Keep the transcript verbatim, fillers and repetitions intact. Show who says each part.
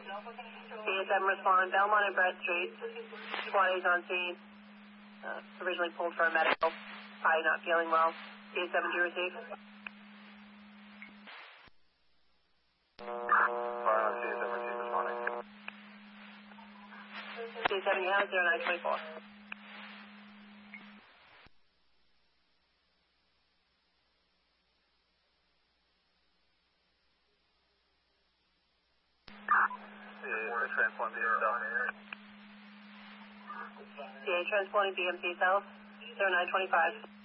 Speaker 1: C A seven respond, Belmont and Brett Street. Squad A's on scene. Uh, originally pulled for a medical. Probably not feeling well. C A seven, do you receive?
Speaker 2: Fire on C A seven, receive responding.
Speaker 1: C A seven, you have zero nine twenty-four.
Speaker 2: Transport B M C South.
Speaker 1: C A transporting B M C South, zero nine twenty-five.